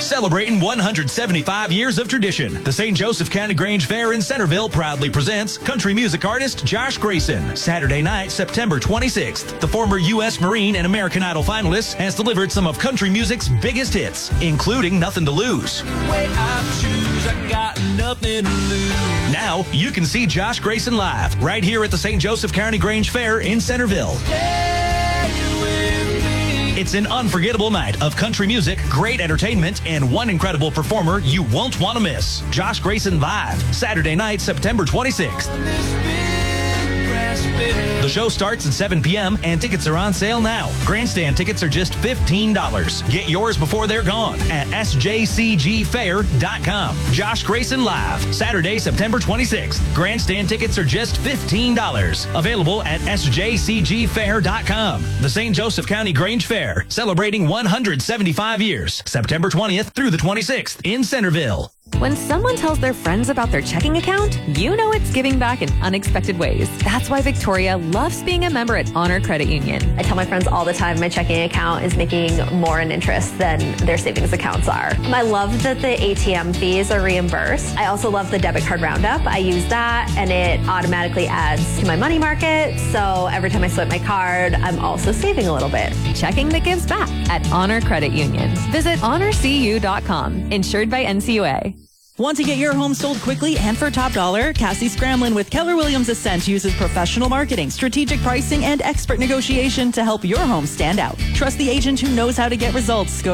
Celebrating 175 years of tradition, the St. Joseph County Grange Fair in Centerville proudly presents country music artist Josh Grayson. Saturday night, September 26th. The former U.S. Marine and American Idol finalist has delivered some of country music's biggest hits, including Nothing to Lose. Now, you can see Josh Grayson live right here at the St. Joseph County Grange Fair in Centerville. It's an unforgettable night of country music, great entertainment, and one incredible performer you won't want to miss. Josh Grayson Live, Saturday night, September 26th. The show starts at 7 p.m. and tickets are on sale now. Grandstand tickets are just $15. Get yours before they're gone at sjcgfair.com. Josh Grayson Live, Saturday, September 26th. Grandstand tickets are just $15. Available at sjcgfair.com. The St. Joseph County Grange Fair, celebrating 175 years, September 20th through the 26th in Centerville. When someone tells their friends about their checking account, you know it's giving back in unexpected ways. That's why Victoria loves being a member at Honor Credit Union. I tell my friends all the time my checking account is making more in interest than their savings accounts are. I love that the ATM fees are reimbursed. I also love the debit card roundup. I use that and it automatically adds to my money market. So every time I swipe my card, I'm also saving a little bit. Checking that gives back at Honor Credit Union. Visit honorcu.com. Insured by NCUA. Want to get your home sold quickly and for top dollar? Cassie Scramlin with Keller Williams Ascent uses professional marketing, strategic pricing, and expert negotiation to help your home stand out. Trust the agent who knows how to get results. Go